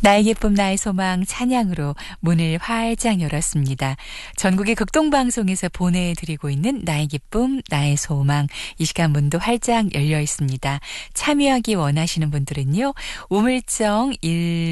나의 기쁨 나의 소망 찬양으로 문을 활짝 열었습니다. 전국의 극동방송에서 보내드리고 있는 나의 기쁨 나의 소망, 이 시간 문도 활짝 열려 있습니다. 참여하기 원하시는 분들은요, 우물정 1